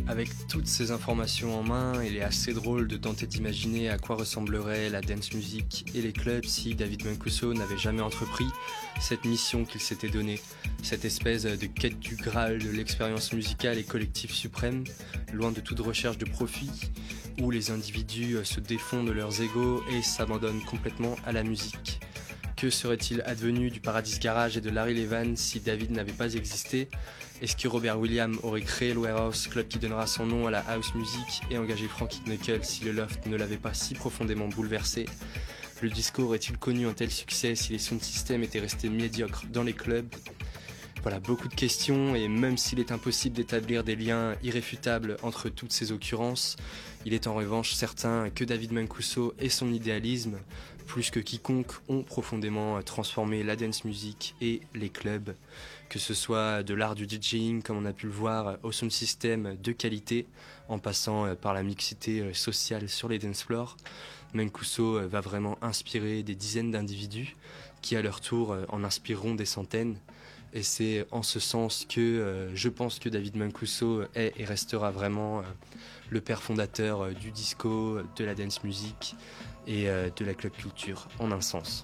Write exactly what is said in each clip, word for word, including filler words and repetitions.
Avec toutes ces informations en main, il est assez drôle de tenter d'imaginer à quoi ressemblerait la dance music et les clubs si David Mancuso n'avait jamais entrepris cette mission qu'il s'était donnée, cette espèce de quête du Graal de l'expérience musicale et collective suprême, loin de toute recherche de profit, où les individus se défont de leurs égos et s'abandonnent complètement à la musique. Que serait-il advenu du Paradise Garage et de Larry Levan si David n'avait pas existé ? Est-ce que Robert Williams aurait créé le Warehouse Club qui donnera son nom à la house music et engagé Frankie Knuckles si le loft ne l'avait pas si profondément bouleversé ? Le disco aurait-il connu un tel succès si les sound systems étaient restés médiocres dans les clubs ? Voilà, beaucoup de questions, et même s'il est impossible d'établir des liens irréfutables entre toutes ces occurrences, il est en revanche certain que David Mancuso et son idéalisme, plus que quiconque, ont profondément transformé la dance music et les clubs, que ce soit de l'art du DJing, comme on a pu le voir, au sound system de qualité, en passant par la mixité sociale sur les dance floors. Mancuso va vraiment inspirer des dizaines d'individus qui à leur tour en inspireront des centaines. Et c'est en ce sens que euh, je pense que David Mancuso est et restera vraiment euh, le père fondateur euh, du disco, de la dance music et euh, de la club culture, en un sens.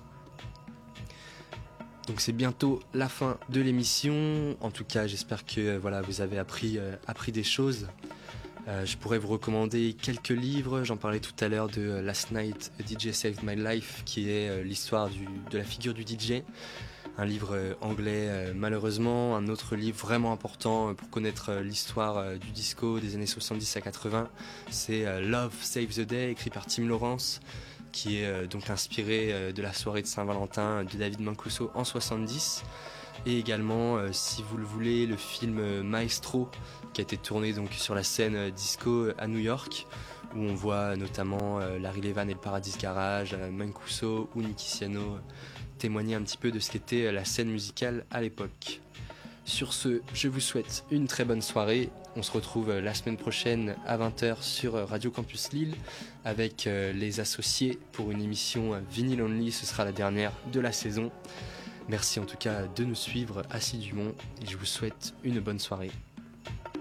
Donc c'est bientôt la fin de l'émission. En tout cas, j'espère que euh, voilà, vous avez appris, euh, appris des choses. Euh, je pourrais vous recommander quelques livres. J'en parlais tout à l'heure de euh, Last Night, A D J Saved My Life, qui est euh, l'histoire du, de la figure du D J. Un livre euh, anglais euh, malheureusement. Un autre livre vraiment important euh, pour connaître euh, l'histoire euh, du disco des années soixante-dix à quatre-vingts, c'est euh, Love Save the Day, écrit par Tim Lawrence, qui est euh, donc inspiré euh, de la soirée de Saint-Valentin de David Mancuso en soixante-dix. Et également, euh, si vous le voulez, le film euh, Maestro, qui a été tourné donc sur la scène euh, disco à New York, où on voit notamment euh, Larry Levan et le Paradise Garage, euh, Mancuso ou Nicky Siano euh, témoigner un petit peu de ce qu'était la scène musicale à l'époque. Sur ce, je vous souhaite une très bonne soirée. On se retrouve la semaine prochaine à vingt heures sur Radio Campus Lille avec les associés pour une émission Vinyl Only. Ce sera la dernière de la saison. Merci en tout cas de nous suivre assidûment et je vous souhaite une bonne soirée.